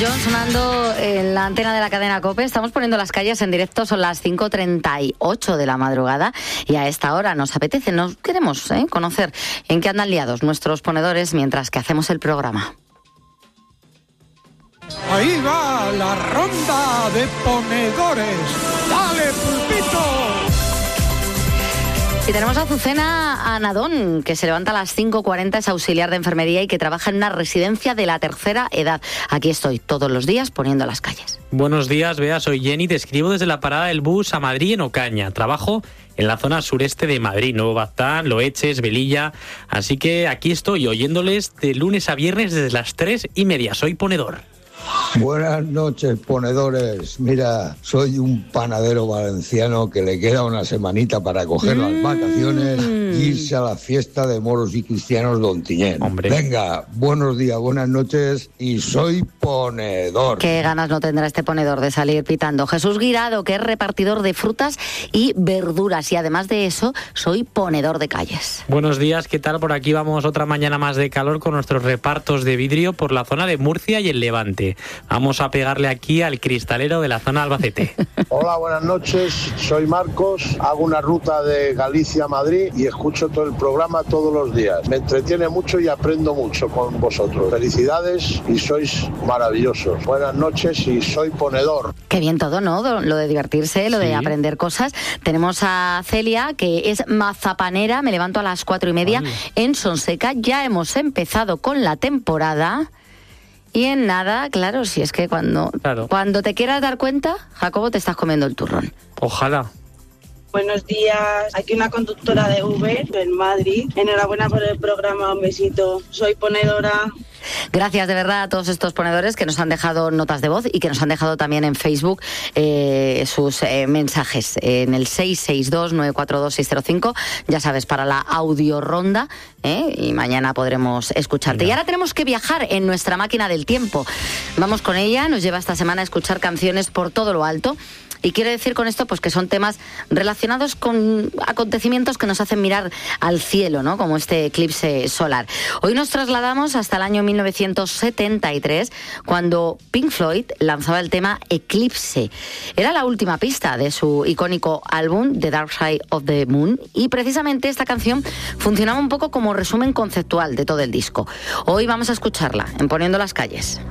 John sonando en la antena de la cadena COPE. Estamos poniendo las calles en directo, son las 5:38 de la madrugada y a esta hora nos apetece, nos queremos conocer en qué andan liados nuestros ponedores mientras que hacemos el programa. Ahí va la ronda de ponedores. ¡Dale, pulpito! Y tenemos a Azucena Anadón, que se levanta a las 5:40, es auxiliar de enfermería y que trabaja en una residencia de la tercera edad. Aquí estoy todos los días poniendo las calles. Buenos días, Bea, soy Jenny, te escribo desde la parada del bus a Madrid en Ocaña. Trabajo en la zona sureste de Madrid, Nuevo Baztán, Loeches, Velilla. Así que aquí estoy oyéndoles de lunes a viernes desde las 3:30. Soy ponedor. Buenas noches, ponedores. Mira, soy un panadero valenciano que le queda una semanita para coger las vacaciones e irse a la fiesta de moros y cristianos de Ontinyent. Hombre. Venga, buenos días, buenas noches y soy ponedor. Qué ganas no tendrá este ponedor de salir pitando. Jesús Guirado, que es repartidor de frutas y verduras y además de eso, soy ponedor de calles. Buenos días, ¿qué tal? Por aquí vamos otra mañana más de calor con nuestros repartos de vidrio por la zona de Murcia y el Levante. Vamos a pegarle aquí al cristalero de la zona de Albacete. Hola, buenas noches, soy Marcos, hago una ruta de Galicia a Madrid y escucho todo el programa todos los días. Me entretiene mucho y aprendo mucho con vosotros. Felicidades y sois maravillosos. Buenas noches y soy ponedor. Qué bien todo, ¿no? Lo de divertirse, lo de aprender cosas. Tenemos a Celia, que es mazapanera, me levanto a las 4:30 en Sonseca. Ya hemos empezado con la temporada. Y en nada, claro, si es que cuando te quieras dar cuenta, Jacobo, te estás comiendo el turrón. Ojalá. Buenos días, aquí una conductora de Uber en Madrid. Enhorabuena por el programa, un besito. Soy ponedora. Gracias de verdad a todos estos ponedores que nos han dejado notas de voz y que nos han dejado también en Facebook sus mensajes en el 662-942-605, ya sabes, para la audioronda, y mañana podremos escucharte. Y ahora tenemos que viajar en nuestra máquina del tiempo. Vamos con ella, nos lleva esta semana a escuchar canciones por todo lo alto. Y quiero decir con esto pues que son temas relacionados con acontecimientos que nos hacen mirar al cielo, ¿no? Como este eclipse solar. Hoy nos trasladamos hasta el año 1973, cuando Pink Floyd lanzaba el tema Eclipse. Era la última pista de su icónico álbum The Dark Side of the Moon y precisamente esta canción funcionaba un poco como resumen conceptual de todo el disco. Hoy vamos a escucharla en Poniendo las calles.